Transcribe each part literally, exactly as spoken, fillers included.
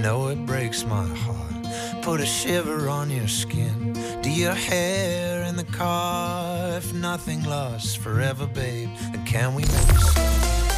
know it breaks my heart. Put a shiver on your skin. Do your hair in the car. If nothing lasts forever, babe, then can we make a start?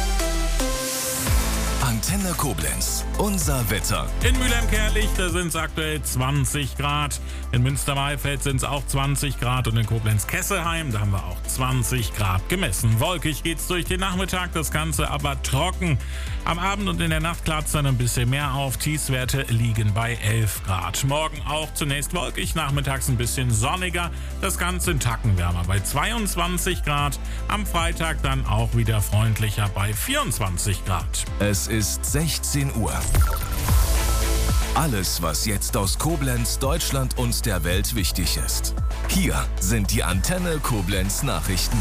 Antenne Koblenz, unser Wetter. In Mülheim-Kärlich sind es aktuell zwanzig Grad. In Münster-Maifeld sind es auch zwanzig Grad und in Koblenz-Kesselheim, da haben wir auch zwanzig Grad gemessen. Wolkig geht's durch den Nachmittag, das Ganze aber trocken. Am Abend und in der Nacht klart es dann ein bisschen mehr auf. Tiefstwerte liegen bei elf Grad. Morgen auch zunächst wolkig, nachmittags ein bisschen sonniger. Das Ganze in Tacken wärmer bei zweiundzwanzig Grad. Am Freitag dann auch wieder freundlicher bei vierundzwanzig Grad. Es ist sechzehn Uhr. Alles, was jetzt aus Koblenz, Deutschland und der Welt wichtig ist. Hier sind die Antenne Koblenz Nachrichten.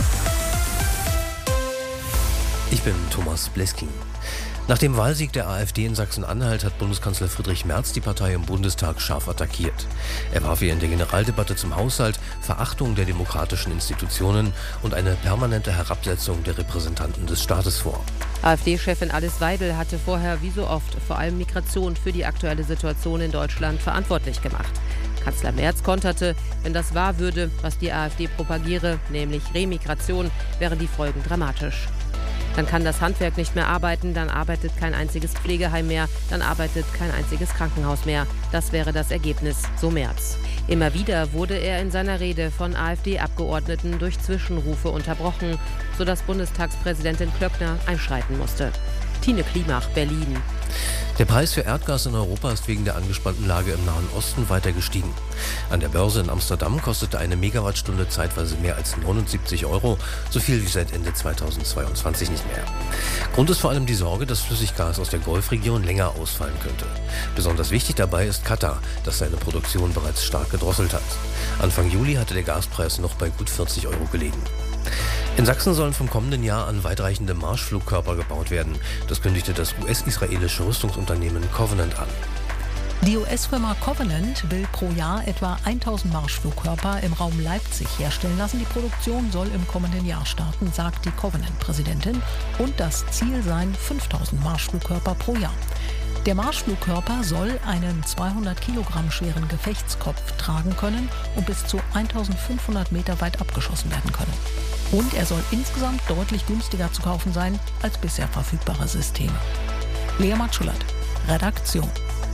Ich bin Thomas Bleskin. Nach dem Wahlsieg der AfD in Sachsen-Anhalt hat Bundeskanzler Friedrich Merz die Partei im Bundestag scharf attackiert. Er warf ihr in der Generaldebatte zum Haushalt Verachtung der demokratischen Institutionen und eine permanente Herabsetzung der Repräsentanten des Staates vor. AfD-Chefin Alice Weidel hatte vorher wie so oft vor allem Migration für die aktuelle Situation in Deutschland verantwortlich gemacht. Kanzler Merz konterte, wenn das wahr würde, was die AfD propagiere, nämlich Remigration, wären die Folgen dramatisch. Dann kann das Handwerk nicht mehr arbeiten, dann arbeitet kein einziges Pflegeheim mehr, dann arbeitet kein einziges Krankenhaus mehr. Das wäre das Ergebnis, so Merz. Immer wieder wurde er in seiner Rede von AfD-Abgeordneten durch Zwischenrufe unterbrochen, sodass Bundestagspräsidentin Klöckner einschreiten musste. Tine Klimach, Berlin. Der Preis für Erdgas in Europa ist wegen der angespannten Lage im Nahen Osten weiter gestiegen. An der Börse in Amsterdam kostete eine Megawattstunde zeitweise mehr als neunundsiebzig Euro, so viel wie seit Ende zweitausendzweiundzwanzig nicht mehr. Grund ist vor allem die Sorge, dass Flüssiggas aus der Golfregion länger ausfallen könnte. Besonders wichtig dabei ist Katar, das seine Produktion bereits stark gedrosselt hat. Anfang Juli hatte der Gaspreis noch bei gut vierzig Euro gelegen. In Sachsen sollen vom kommenden Jahr an weitreichende Marschflugkörper gebaut werden. Das kündigte das U S-israelische Rüstungsunternehmen Covenant an. Die U S-Firma Covenant will pro Jahr etwa tausend Marschflugkörper im Raum Leipzig herstellen lassen. Die Produktion soll im kommenden Jahr starten, sagt die Covenant-Präsidentin. Und das Ziel seien fünftausend Marschflugkörper pro Jahr. Der Marschflugkörper soll einen zweihundert Kilogramm schweren Gefechtskopf tragen können und bis zu eintausendfünfhundert Meter weit abgeschossen werden können. Und er soll insgesamt deutlich günstiger zu kaufen sein als bisher verfügbare Systeme. Lea Matschulat, Redaktion.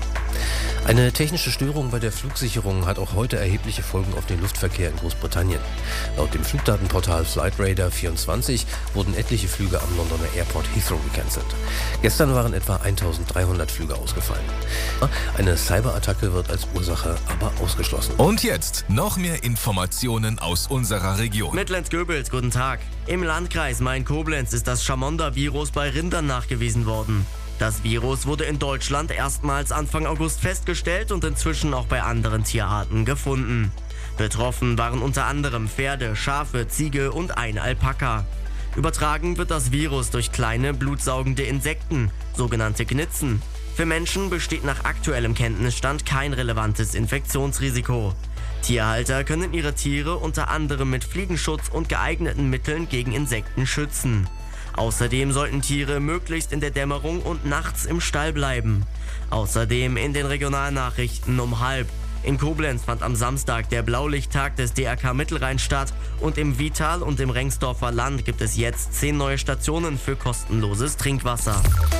Eine technische Störung bei der Flugsicherung hat auch heute erhebliche Folgen auf den Luftverkehr in Großbritannien. Laut dem Flugdatenportal Flightradar vierundzwanzig wurden etliche Flüge am Londoner Airport Heathrow gecancelt. Gestern waren etwa eintausenddreihundert Flüge ausgefallen. Eine Cyberattacke wird als Ursache aber ausgeschlossen. Und jetzt noch mehr Informationen aus unserer Region. Mittlens-Göbels, guten Tag. Im Landkreis Main-Koblenz ist das Chamonda-Virus bei Rindern nachgewiesen worden. Das Virus wurde in Deutschland erstmals Anfang August festgestellt und inzwischen auch bei anderen Tierarten gefunden. Betroffen waren unter anderem Pferde, Schafe, Ziege und ein Alpaka. Übertragen wird das Virus durch kleine, blutsaugende Insekten, sogenannte Gnitzen. Für Menschen besteht nach aktuellem Kenntnisstand kein relevantes Infektionsrisiko. Tierhalter können ihre Tiere unter anderem mit Fliegenschutz und geeigneten Mitteln gegen Insekten schützen. Außerdem sollten Tiere möglichst in der Dämmerung und nachts im Stall bleiben. Außerdem in den Regionalnachrichten um halb. In Koblenz fand am Samstag der Blaulichttag des D R K Mittelrhein statt und im Vital und im Rengsdorfer Land gibt es jetzt zehn neue Stationen für kostenloses Trinkwasser.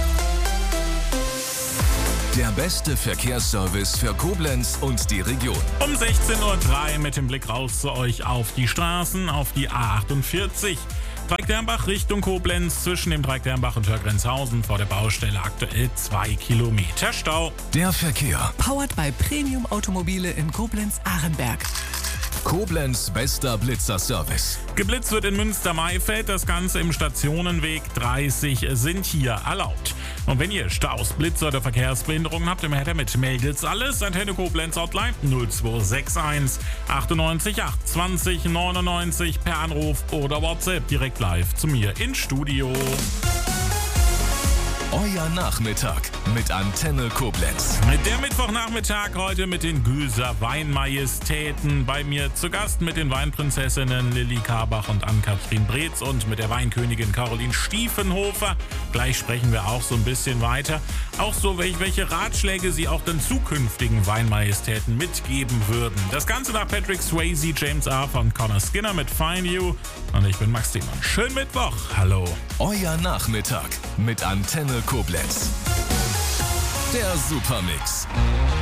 Der beste Verkehrsservice für Koblenz und die Region. Um sechzehn Uhr drei mit dem Blick raus zu euch auf die Straßen, auf die A achtundvierzig. Dreieck-Dernbach Richtung Koblenz, zwischen dem Dreieck-Dernbach und Hörgrenzhausen vor der Baustelle aktuell zwei Kilometer Stau. Der Verkehr. Powered by Premium Automobile in Koblenz-Ahrenberg. Koblenz bester Blitzer-Service. Geblitzt wird in Münster-Maifeld, das Ganze im Stationenweg dreißig sind hier erlaubt. Und wenn ihr Staus, Blitzer oder Verkehrsbehinderungen habt, immer her damit. Meldet's alles. Antenne Koblenz Hotline null zwei sechs eins achtundneunzig acht zwanzig neunundneunzig per Anruf oder WhatsApp direkt live zu mir ins Studio. Euer Nachmittag mit Antenne Koblenz. Mit der Mittwochnachmittag heute mit den Güser Weinmajestäten. Bei mir zu Gast mit den Weinprinzessinnen Lilly Karbach und Ann-Kathrin Breetz und mit der Weinkönigin Caroline Stiefenhofer. Gleich sprechen wir auch so ein bisschen weiter. Auch so, welche Ratschläge sie auch den zukünftigen Weinmajestäten mitgeben würden. Das Ganze nach Patrick Swayze, James Arthur und Connor Skinner mit Find You. Und ich bin Max Diemann. Schönen Mittwoch. Hallo. Euer Nachmittag mit Antenne Koblenz. Der Supermix.